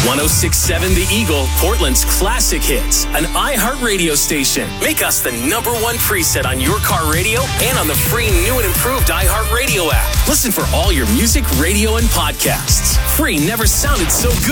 1067 The Eagle, Portland's classic hits, an iHeartRadio station. Make us the #1 preset on your car radio and on the free new and improved iHeartRadio app. Listen for all your music, radio, and podcasts. Free never sounded so good.